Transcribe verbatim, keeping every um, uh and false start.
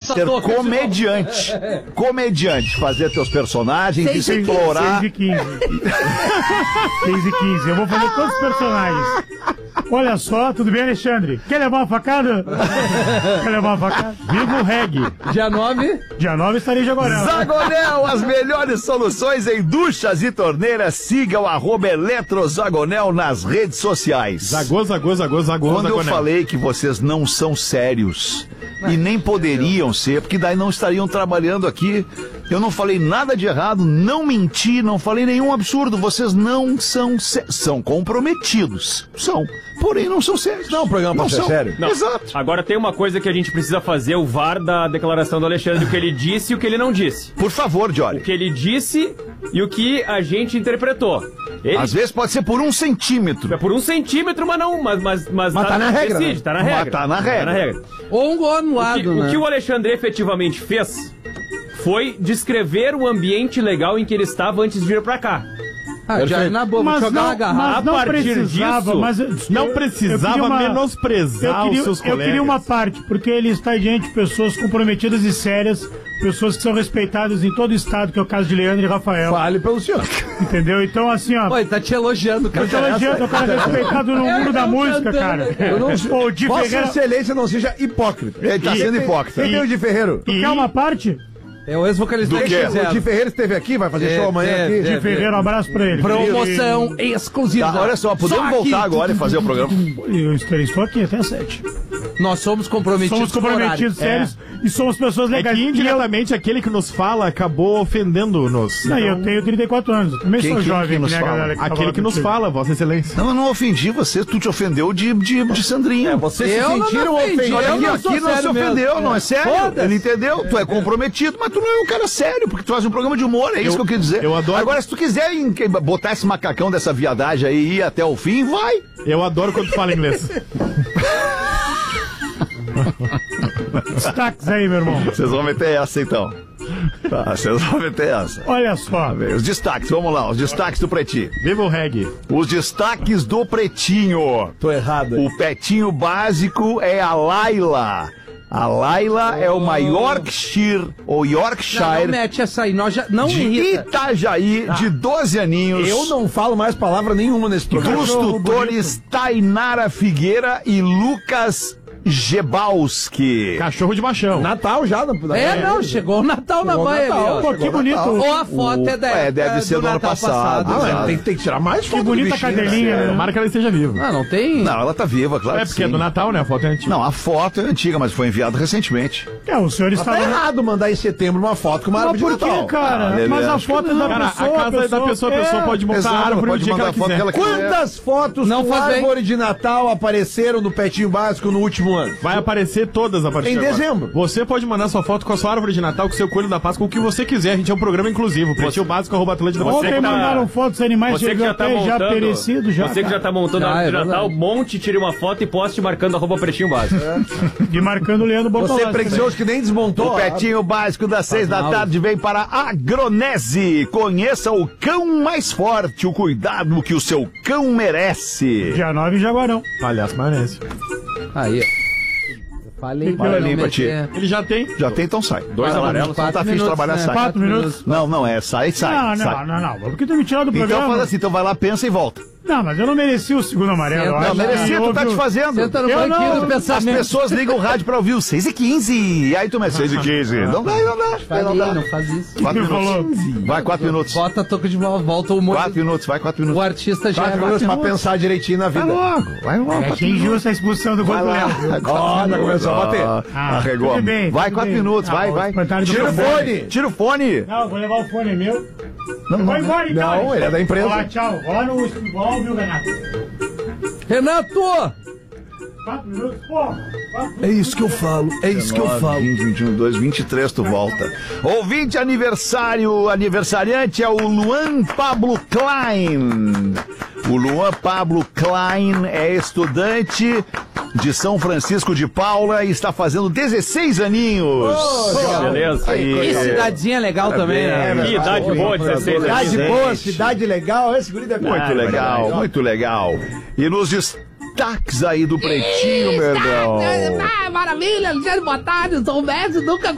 ser comediante. Comediante. Fazer teus personagens, Seis e explorar. seis e quinze. seis e quinze. Eu vou fazer todos os personagens. Olha só, tudo bem, Alexandre? Quer levar uma facada? Quer levar uma facada? Viva o reggae. Dia nove. Dia nove estarei em Jaguarão. Zagonel, as melhores soluções em duchas e torneiras. Siga o arroba Eletrozagonel nas redes sociais. Zagô, zagô, zagô, zagô, Quando eu Zagonel. falei que vocês não são sérios e nem poderiam ser, porque daí não estariam trabalhando aqui. Eu não falei nada de errado, não menti, não falei nenhum absurdo. Vocês não são sérios. São comprometidos. São. Porém, não são sérios. Não, o programa não pode ser são. sério. Não. Exato. Agora tem uma coisa que a gente precisa fazer, o V A R da declaração do Alexandre, o que ele disse e o que ele não disse. Por favor, Jory. O que ele disse e o que a gente interpretou. Ele... Às vezes pode ser por um centímetro. É por um centímetro, mas não. Mas, mas, mas, Mas tá na regra, decide, né? tá na Mas regra. tá na regra. Tá na regra. Ou um gol O que, anulado, né? o que o Alexandre efetivamente fez foi descrever o ambiente legal em que ele estava antes de vir pra cá. Ah, já, na boa, vou Mas jogar não, uma garrafa. mas não A partir precisava, disso, mas eu- Não eu- precisava eu queria uma- menosprezar eu queria, os seus eu colegas. queria uma parte, porque ele está diante de pessoas comprometidas e sérias, pessoas que são respeitadas em todo o estado, que é o caso de Leandro e Rafael. Fale pelo senhor. Entendeu? Então, assim, ó. Pô, ele tá te elogiando, cara. Eu tô elogiando, o cara é respeitado no mundo da música, cara. Eu não, Ô, Di Vossa Ferreira, Excelência não seja hipócrita. Ele tá sendo hipócrita. Quem tem o Di Ferreiro? tu quer uma parte? É o ex-vocalista Do do quê? O Di Ferreiro esteve aqui, vai fazer É, show amanhã é, aqui. é. Di Ferreira, um abraço pra ele. Promoção exclusiva. Tá, olha só, podemos Só voltar aqui. agora e fazer o programa. Eu estou, estou aqui até às sete. Nós somos comprometidos Somos comprometidos, com o horário. sérios, e somos pessoas É legais. que E eu, indiretamente aquele que nos fala acabou ofendendo-nos. não, eu tenho trinta e quatro anos, eu também Quem- sou quem jovem, que que nos nem a fala? galera que Aquele tava que lá nos contigo. fala, Vossa Excelência. Não, eu não ofendi você, tu te ofendeu de, de, de Sandrinha. Vocês Eu se não sentiram me ofendi, ofendidos. eu Aqui, não aqui sou não se sério mesmo. ofendeu, não é sério. Foda-se. Ele entendeu? Tu é comprometido, mas tu não é um cara sério, porque tu faz um programa de humor, é isso Eu- que eu quis dizer. eu adoro- Agora, se tu quiser em- botar esse macacão dessa viadagem aí e ir até o fim, vai. Eu adoro quando tu fala inglês. Destaques aí, meu irmão. Vocês vão meter essa então. Tá, vocês vão meter essa. Olha só. Os destaques, vamos lá, os destaques do Pretinho. Viva o reggae. Os destaques do Pretinho. Tô errado. O Petinho básico é a Laila. A Laila é uma Yorkshire, ou Não, não Yorkshire, mete essa aí, nós já... Não de irrita. Itajaí, de doze aninhos. Eu não falo mais palavra nenhuma nesse programa. Dos tutores Tainara Figueira e Lucas Gebalski. Cachorro de machão. Natal já. Na, É, não, chegou o Natal na Chegou o banha ali, Natal, ó. Pô, que bonito. Ou a foto é da É, deve época ser do ano Natal passado. Ah, Exato. mas tem, tem que tirar mais Que foto do bonita bichinho, cadelinha, né? né? Tomara que ela esteja viva. Ah, não tem? Não, ela tá viva, claro É que porque sim. é do Natal, né? A foto é antiga. Não, a foto é antiga, mas foi enviada recentemente. É, o senhor Mas estava... tá errado mandar em setembro uma foto com uma Mas árvore de por que, Natal. cara? Ah, Mas a acho que foto é da Cara, pessoa, a casa é da pessoa, a pessoa é. pode montar Exato, a árvore no pode dia que mandar ela a foto quiser. que ela quiser. Quantas fotos Não com faz bem. árvore de Natal apareceram no Petinho Básico no último ano? Vai aparecer todas a partir Em de agora. dezembro. Você pode mandar sua foto com a sua árvore de Natal, com o seu coelho da Páscoa, com o que você quiser. A gente é um programa inclusivo. Pretinho básico, arroba Atlântida. Você Ontem que tá- mandaram fotos dos animais Você que já tá montando, já perecidos já. você que já tá montando a Ah, árvore é de Natal, verdade. monte, tire uma foto e poste marcando arroba Pretinho Básico. E marcando o Leandro Você Bortolazzi. é preguiçoso que nem desmontou. O Petinho Básico das seis da mal. tarde vem para Agronese. Conheça o cão mais forte, o cuidado que o seu cão merece. Dia nove em Jaguarão. Palhaço maionese. Aí, ó. Eu falei Fala pra ali, não Pati. meter. Ele já tem. Já tem, então sai. Dois Quatro amarelos. Não tá afim de minutos, trabalhar, né? sai. Quatro minutos. Não, não é, sai, sai. Não, sai. não, não, não. Porque tu me tirou do Então programa. faz assim, então vai lá, pensa e volta. Não, mas eu não mereci o segundo amarelo. eu Não, acho Não, que merecia, tu tá houve te o- fazendo. Senta no Eu banquinho não. do As pensamento. pessoas ligam o rádio pra ouvir o seis e quinze. E aí tu me seis e quinze. Não dá, não dá. Falei, Não dá. não faz isso. Quatro Ele falou. minutos. Vai, quatro minutos. Bota toco de volta, volta o humor. Quatro minutos, vai, quatro minutos. O artista já Quatro é minutos pra bacana. pensar direitinho na Vai vida. logo, vai logo. É que é injusta a expulsão do gol do Leandro. Ó, já começou a bater. Ah, Arregou. tudo bem, Vai, tudo quatro bem. minutos, Ah, vai, o vai. comentário do Tira o programa. fone, tira o fone. Não, vou levar o fone, é meu. Não, Eu vou embora então. Não, ele é da empresa. Vou lá, tchau. Vou lá no futebol, viu, Renato? Renato! Quatro minutos, porra. É isso que eu falo, é isso que eu falo. vinte, vinte e um, dois, vinte e três, tu volta. Ouvinte aniversário, aniversariante é o Luan Pablo Klein. O Luan Pablo Klein é estudante de São Francisco de Paula e está fazendo dezesseis aninhos. Beleza. Que cidadezinha legal também, né? Que idade boa, dezesseis Cidade anos. boa, cidade legal, esse guri deve Muito legal, muito legal. E nos destaques aí do Pretinho, meu irmão. Ah, maravilha, Alexandre, boa tarde, sou o Messi, nunca